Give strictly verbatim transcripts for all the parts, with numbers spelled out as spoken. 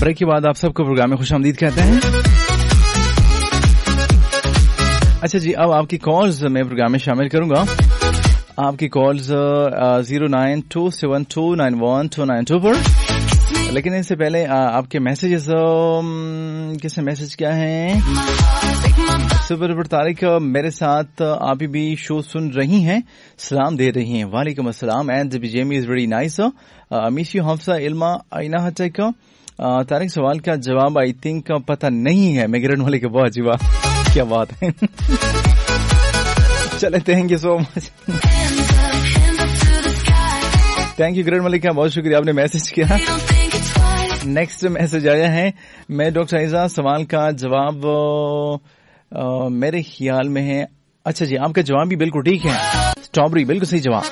Break के बाद आप सबको प्रोग्राम में खुशामदीद कहते हैं। अच्छा जी, अब आपकी कॉल्स मैं प्रोग्राम में शामिल करूंगा। आपकी calls zero nine to seven to nine one two nine to पर, लेकिन इससे पहले आ, आपके मैसेजेस किसने मैसेज किया है? सुपर तारिक मेरे साथ आप भी शो सुन रही हैं, सलाम दे रही हैं। वालेकुम अस्सलाम and Jamie is very nice. Miss you Hafsa इल्मा आइना हटैक। तारिक सवाल का जवाब आई थिंक पता नहीं है। मैं गिरन वाले के बहुत जीवा, क्या बात है। चले thank you so much, thank you गिरन मलिक का बहुत शुक्रिया, आपने मैसेज किया। नेक्स्ट मैसेज आया है, मैं डॉक्टर आइजा सवाल का जवाब आ, मेरे ख्याल में है। अच्छा जी, आपका जवाब भी बिल्कुल ठीक है, स्ट्रॉबेरी बिल्कुल सही जवाब।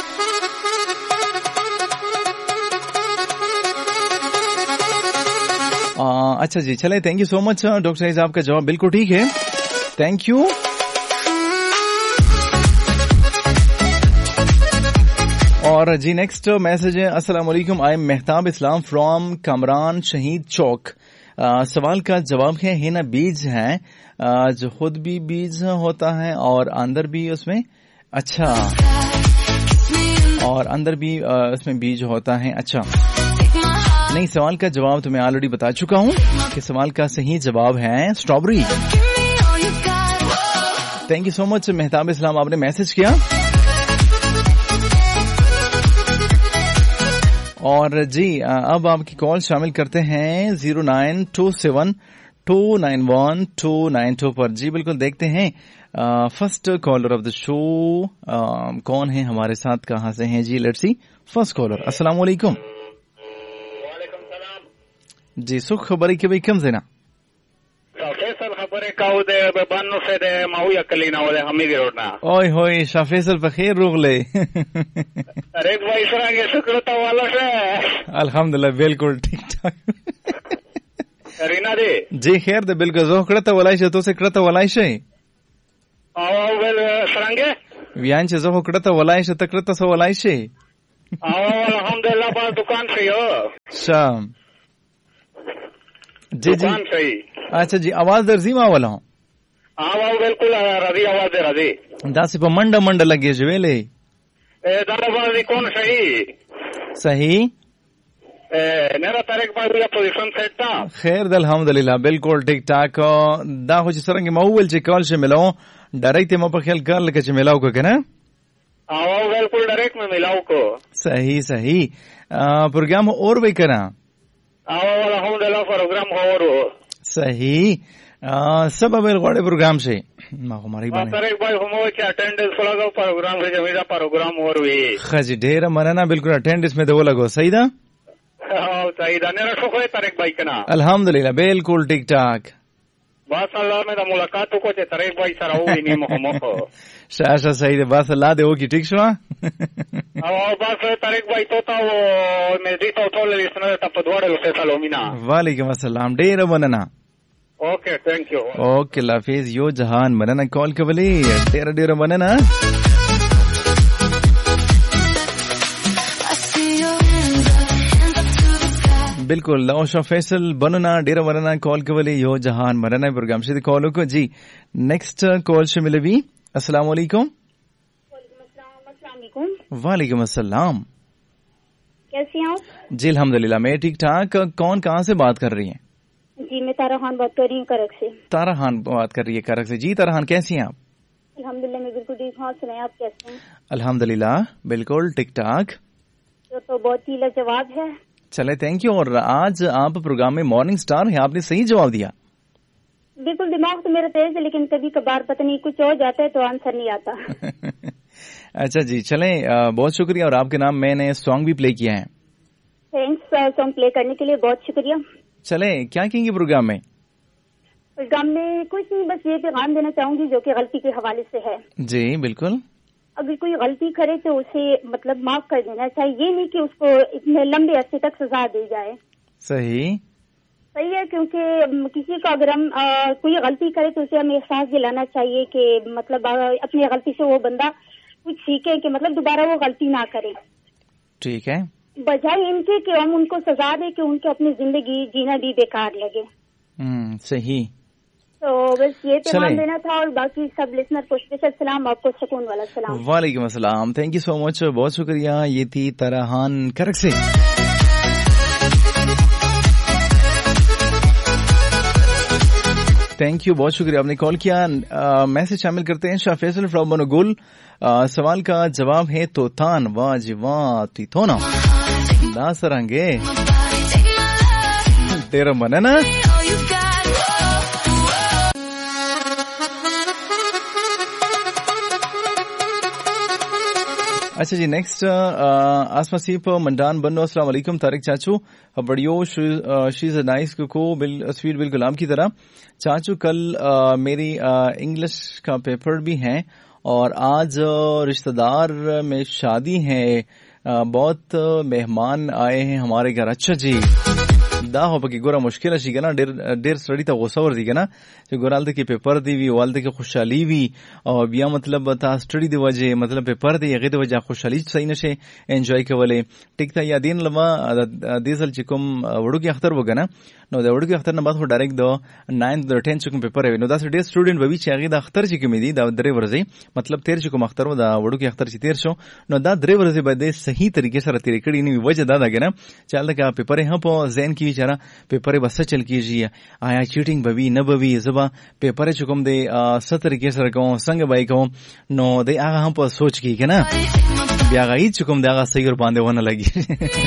आ, अच्छा जी, चले thank you so much doctor आइजा, आपका जवाब बिल्कुल ठीक है, थैंक यू। और जी नेक्स्ट मैसेज है, अस्सलाम वालेकुम, I am Mehtab Islam from Kamran शहीद चौक। आ, सवाल का जवाब है हिना बीज है, आ, जो खुद भी बीज होता है और अंदर भी उसमें, अच्छा और अंदर भी आ, उसमें बीज होता है। अच्छा नहीं, सवाल का जवाब तो मैं ऑलरेडी बता चुका हूँ कि सवाल का सही जवाब है strawberry. Thank you so much Mehtab इस्लाम, आपने मैसेज किया। और जी अब आपकी कॉल शामिल करते हैं zero nine to seven to nine one two nine to पर। जी बिल्कुल, देखते हैं first caller of the show कौन है हमारे साथ, कहाँ से हैं जी। Let's see first caller. अस्सलाम वालेकुम। वालेकुम सलाम जी, सुख खबर के भाई कम से ना फैसल खबर का उदे बन्नो से दे माउया कलीना वाले हमीद रोडना। ओए होए शाह फैसल बखैर रुगले। अरे भाई सरा के शुक्रता वाला से अल्हम्दुलिल्लाह बिल्कुल ठीक ठाक। रीना दे जी खैर दे बिल्कुल जो करता वाला है तो से करता वाला है आओ वेल सरंगे व्यान से जो करता वाला है तो करता सो वाला है आओ अल्हम्दुलिल्लाह बा दुकान से हो शाम। जी जी सही। अच्छा जी, आवाज दर्जीमा वाला हूँ। आओ बिल्कुल रजी आवाज दे रजी दास पे मंड मंड लगे जो वेले ए दादाबाजी कौन सही सही ए मेरा तारिक भाई पोजीशन सेट था खैर दल अल्हम्दुलिल्लाह बिल्कुल ठीक ठाक। दा हो सरंगे मौल जे कॉल से मिलो डायरेक्ट म पर खेल कर लेके मिलाओ को ना। आओ बिल्कुल डायरेक्ट में मिलाओ को सही सही प्रोग्राम और भी करा आओ अल्हम्दुलिल्लाह प्रोग्राम हो सही सब अवेल गोड़े प्रोग्राम से हमारी बात तारिक भाई हम के अटेंडेंस लगा प्रोग्राम से जमीदा प्रोग्राम हो रही खजी ढेर मरना बिल्कुल अटेंडेंस में दो लगो सही था सही था नेरा शुक्र है तारिक भाई का ना अल्हम्दुलिल्लाह बिल्कुल ठीक ठाक। बस अल्लाह में मुलाकात को तारिक भाई सर हो नहीं मोहम्मद शाशा सही है बस अल्लाह दे होगी ठीक छवा और बस तारिक भाई तो था वो मैं जीता तो ले लिसना तब दोड़े उसे सलोमीना। वालेकुम अस्सलाम ढेर बनना। Okay thank you. ओके लाफिज यो जहान बनना कॉल के बली ढेर ढेर बनना। बिल्कुल लौशा फैसल बनना डेरा बनना कॉल के वाले यो जहान मरना प्रोग्राम से कॉल को जी। नेक्स्ट कॉल से मिले भी। अस्सलाम वालेकुम। वालेकुम अस्सलाम, कैसी हैं आप? जी अल्हम्दुलिल्लाह मैं ठीक ठाक। कौन कहाँ से बात कर रही हैं? जी मैं तारा खान बात कर रही हूँ करक से। तारा खान बात कर रही है करक से। जी तारा खान कैसी हैं आप? अल्हम्दुलिल्लाह मैं बिल्कुल ठीक हूँ, सुनाए आप कैसे हैं? अल्हम्दुलिल्लाह बिल्कुल ठीक ठाक। तो, तो बहुत ही लाजवाब है। चले थैंक यू। और आज आप प्रोग्राम में मॉर्निंग स्टार है, आपने सही जवाब दिया। बिल्कुल, दिमाग तो मेरा तेज है लेकिन कभी कभार पता नहीं कुछ हो जाता है तो आंसर नहीं आता। अच्छा जी चलें, बहुत शुक्रिया। और आपके नाम मैंने सॉन्ग भी प्ले किया है। थैंक्स सॉन्ग प्ले करने के लिए, बहुत शुक्रिया। चले क्या कहेंगे प्रोग्राम में? प्रोग्राम में कुछ नहीं, बस ये पैगाम देना चाहूंगी जो कि गलती के हवाले से है। जी बिल्कुल। अगर कोई गलती करे तो उसे मतलब माफ कर देना चाहिए, ये नहीं कि उसको इतने लंबे अरसे तक सजा दी जाए। सही सही है, क्योंकि किसी को अगर हम आ, कोई गलती करे तो उसे हमें एहसास दिलाना चाहिए कि मतलब आ, अपनी गलती से वो बंदा कुछ सीखे कि मतलब दोबारा वो गलती ना करे। ठीक है। बजाय इनके कि हम उनको सजा दें कि उनको अपनी जिंदगी जीना भी बेकार लगे। हम्म सही। तो बस ये पैगाम देना था, और बाकी सब लिसनर को स्पेशल सलाम, आपको सुकून वाला सलाम। वालेकुम अस्सलाम, थैंक यू सो मच, बहुत शुक्रिया। ये थी तरहान करक से। थैंक यू, बहुत शुक्रिया, आपने कॉल किया। मैसेज शामिल करते हैं शाह फैसल फ्रॉम बनोगुल। सवाल का जवाब है तोतान वाजिवा तीथोना दासरंगे तेरा मन है ना। अच्छा जी, नेक्स्ट आसमा सीप मंडान बनो। अस्सलाम वालेकुम तारिक चाचू, बड़ियो शी इज अ नाइस को बिल स्वीट बिल गुलाम की तरह। चाचू कल uh, मेरी इंग्लिश uh, का पेपर भी है और आज uh, रिश्तेदार में शादी है, uh, बहुत मेहमान आए हैं हमारे घर। अच्छा जी, دا هو پکې ګوره مشکله شي کنه، ډېر ډېر سړی ته غوسه ورځي کنه چې ګورالته کې پیپر دی وی والته کې خوشحالي وي او بیا مطلب تا سټډي دی وجه مطلب پیپر دی هغه د وجه خوشحالي صحیح نشي انجوای کولای. ټیک ته یادین لما د دې ځل چې کوم وړو کې اختر وګنه نو د وړو کې اختر نه بعد هو ډایرکټ د ناین د ټین چې کوم پیپر وي نو دا ډېر سټوډنټ به وي چې هغه د اختر چې کوم دی دا درې ورځې مطلب تیر چې کوم اختر و دا وړو کې اختر چې تیر شو نو دا درې ورځې به د صحیح طریقې سره تیر کړي نه وجه دا ده کنه چې هلته پیپر هم په ذهن کې وچاره پیپر بس چل کیږي آیا چیټینګ به وي نه به وي زبا پیپر چې کوم دی ست طریقې سره کوم څنګه بای کوم نو دی هغه هم په سوچ کې کنه بیا غي چې کوم دا صحیح ور باندې ونه لګي.